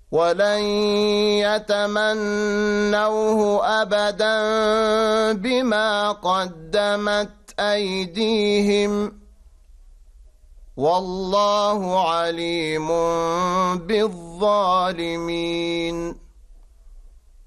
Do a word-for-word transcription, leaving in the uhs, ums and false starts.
ولن يتمنوه أبدا بما قدمت أيديهم والله عليم بالظالمين.